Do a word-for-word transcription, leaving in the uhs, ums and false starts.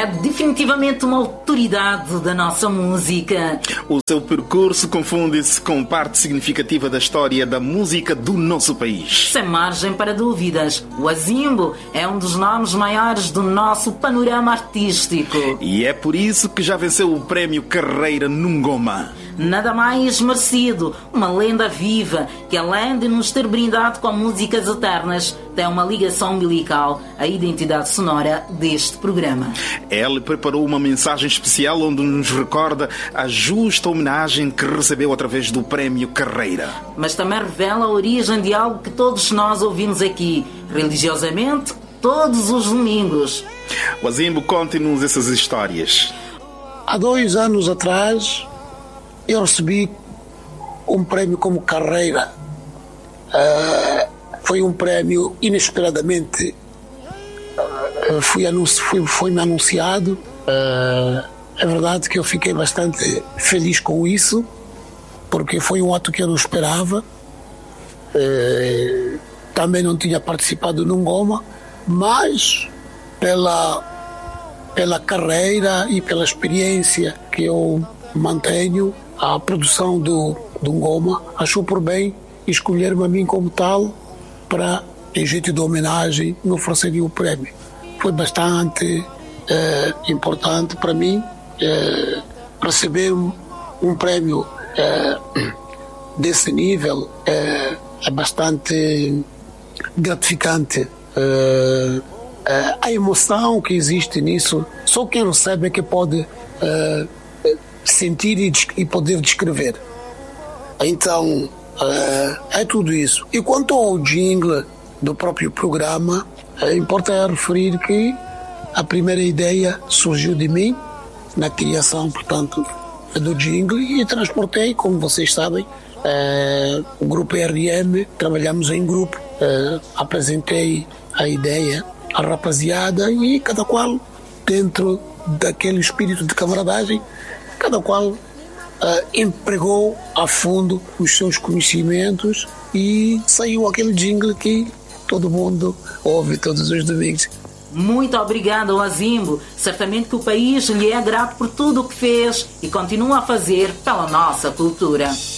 É definitivamente uma autoridade da nossa música. O seu percurso confunde-se com parte significativa da história da música do nosso país. Sem margem para dúvidas, o Azimbo é um dos nomes maiores do nosso panorama artístico. E é por isso que já venceu o prémio Carreira Nungoma. Nada mais merecido, uma lenda viva que, além de nos ter brindado com músicas eternas, tem uma ligação umbilical à identidade sonora deste programa. Ele preparou uma mensagem especial onde nos recorda a justa homenagem que recebeu através do prémio Carreira. Mas também revela a origem de algo que todos nós ouvimos aqui, religiosamente, todos os domingos. O Azimbo, conte-nos essas histórias. Há dois anos atrás, eu recebi um prémio como Carreira. Uh, foi um prémio inesperadamente. Uh, fui anunci- foi, foi-me anunciado. Uh, é verdade que eu fiquei bastante feliz com isso, porque foi um ato que eu não esperava. Uh, também não tinha participado num Goma, mas pela, pela carreira e pela experiência que eu mantenho, a produção do, do Goma achou por bem escolher-me a mim como tal para, em jeito de homenagem, me oferecerem o prémio. Foi bastante eh, importante para mim eh, receber um, um prémio eh, desse nível. Eh, é bastante gratificante. Eh, eh, a emoção que existe nisso, só quem recebe é que pode eh, sentir e, e poder descrever. Então, uh, é tudo isso. E quanto ao jingle do próprio programa, é importante referir que a primeira ideia surgiu de mim, na criação, portanto, do jingle, e transportei, como vocês sabem, uh, o grupo R M, trabalhamos em grupo, uh, apresentei a ideia à rapaziada e cada qual, dentro daquele espírito de camaradagem, cada qual uh, empregou a fundo os seus conhecimentos e saiu aquele jingle que todo mundo ouve todos os domingos. Muito obrigado, Azimbo. Certamente que o país lhe é grato por tudo o que fez e continua a fazer pela nossa cultura.